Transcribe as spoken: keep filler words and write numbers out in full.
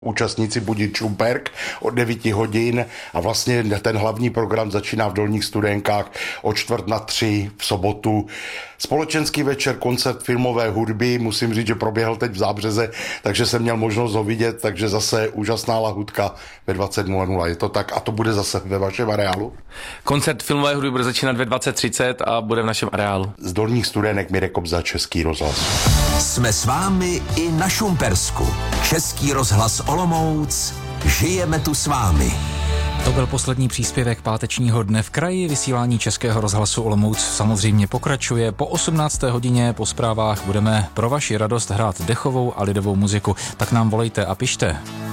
Účastníci budí Čumperk od devíti hodin a vlastně ten hlavní program začíná v Dolních Studenkách o čtvrt na tři v sobotu. Společenský večer, koncert filmové hudby, musím říct, že proběhl teď v Zábřeze, takže jsem měl možnost ho vidět, takže zase úžasná lahutka ve dvacet nula nula. Je to tak a to bude zase ve vašem areálu? Koncert filmové hudby bude začínat ve dvacet třicet a bude v našem areálu. Z Dolních Studenek Mirek Kobza, Český rozhlas. Jsme s vámi i na Šumpersku. Český rozhlas Olomouc. Žijeme tu s vámi. To byl poslední příspěvek pátečního dne v kraji. Vysílání Českého rozhlasu Olomouc samozřejmě pokračuje. Po osmnácté hodině po zprávách budeme pro vaši radost hrát dechovou a lidovou muziku. Tak nám volejte a pište.